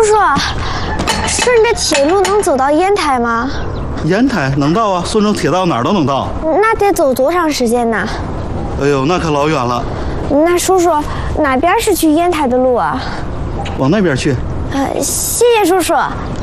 叔，顺着铁路能走到烟台吗？ 烟台能到啊，顺着铁道哪儿都能到。 那得走多长时间呢？ 哎呦，那可老远了。 那叔叔，哪边是去烟台的路啊？ 往那边去。 谢谢叔叔。